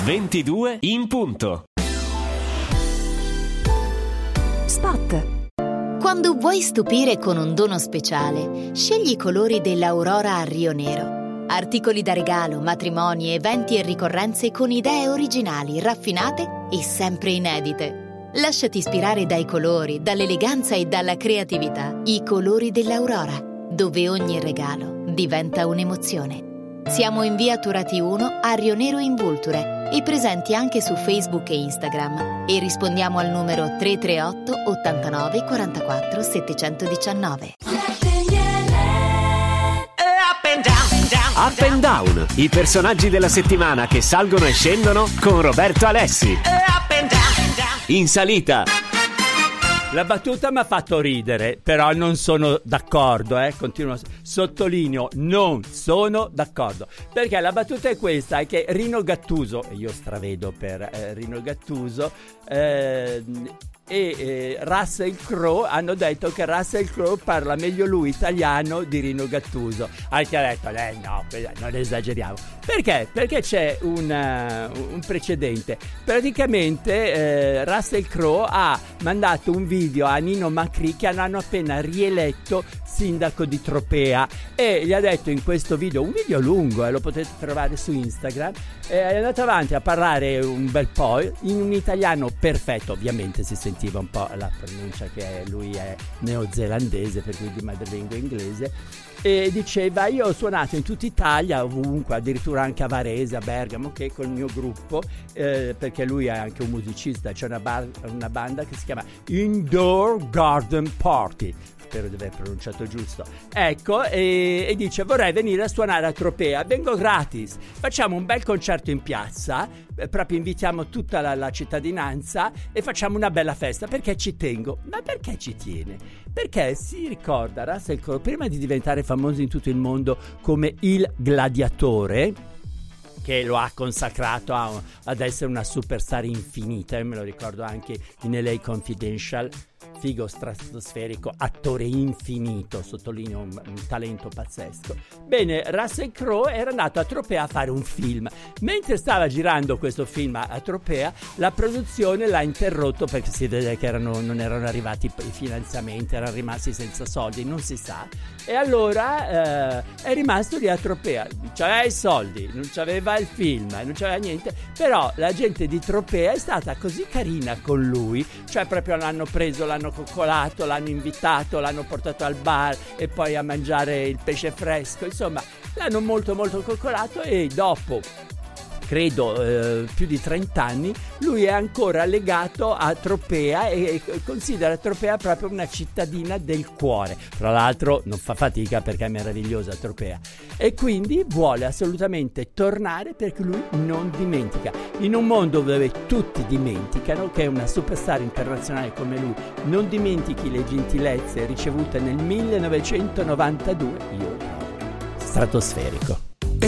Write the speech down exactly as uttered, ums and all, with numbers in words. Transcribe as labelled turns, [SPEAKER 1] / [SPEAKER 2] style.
[SPEAKER 1] ventidue in punto.
[SPEAKER 2] Spot. Quando vuoi stupire con un dono speciale, scegli i colori dell'Aurora a Rio Nero. Articoli da regalo, matrimoni, eventi e ricorrenze con idee originali, raffinate e sempre inedite. Lasciati ispirare dai colori, dall'eleganza e dalla creatività. I colori dell'Aurora, dove ogni regalo diventa un'emozione. Siamo in via Turati uno a Rio Nero in Vulture e presenti anche su Facebook e Instagram, e rispondiamo al numero tre tre otto ottantanove quarantaquattro settecentodiciannove.
[SPEAKER 1] Up and Down, i personaggi della settimana che salgono e scendono con Roberto Alessi. In salita.
[SPEAKER 3] La battuta mi ha fatto ridere, però non sono d'accordo, eh, continuo, sottolineo, non sono d'accordo, perché la battuta è questa, è che Rino Gattuso, e io stravedo per eh, Rino Gattuso, eh, e eh, Russell Crowe hanno detto che Russell Crowe parla meglio lui italiano di Rino Gattuso. Anche ha detto, eh, no, non esageriamo. Perché? Perché c'è una, un precedente. Praticamente eh, Russell Crowe ha mandato un video a Nino Macri, che hanno appena rieletto sindaco di Tropea, e gli ha detto in questo video, un video lungo, eh, lo potete trovare su Instagram, eh, è andato avanti a parlare un bel po' in un italiano perfetto, ovviamente si sentiva un po' la pronuncia che lui è neozelandese, per cui di madrelingua inglese, e diceva, io ho suonato in tutta Italia, ovunque, addirittura anche a Varese, a Bergamo, che col mio gruppo, eh, perché lui è anche un musicista, c'è una, bar- una banda che si chiama Indoor Garden Party, spero di aver pronunciato giusto, ecco, e, e dice, vorrei venire a suonare a Tropea, vengo gratis, facciamo un bel concerto in piazza, eh, proprio invitiamo tutta la, la cittadinanza e facciamo una bella festa, perché ci tengo. Ma perché ci tiene? Perché si ricorda Russell Crowe, prima di diventare famoso in tutto il mondo come il gladiatore, che lo ha consacrato a, ad essere una superstar infinita, io me lo ricordo anche in L A Confidential, figo stratosferico, attore infinito, sottolineo un, un talento pazzesco. Bene, Russell Crowe era andato a Tropea a fare un film. Mentre stava girando questo film a, a Tropea, la produzione l'ha interrotto perché si vede che erano, non erano arrivati i finanziamenti, erano rimasti senza soldi, non si sa. E allora eh, è rimasto lì a Tropea, non c'aveva i soldi, non c'aveva il film, non c'aveva niente, però la gente di Tropea è stata così carina con lui, cioè proprio l'hanno preso, l'hanno coccolato, l'hanno invitato, l'hanno portato al bar e poi a mangiare il pesce fresco, insomma l'hanno molto molto coccolato, e dopo credo eh, più di trenta anni lui è ancora legato a Tropea e, e considera Tropea proprio una cittadina del cuore. Tra l'altro non fa fatica perché è meravigliosa Tropea, e quindi vuole assolutamente tornare perché lui non dimentica. In un mondo dove tutti dimenticano che una superstar internazionale come lui non dimentichi le gentilezze ricevute nel millenovecentonovantadue, io stratosferico.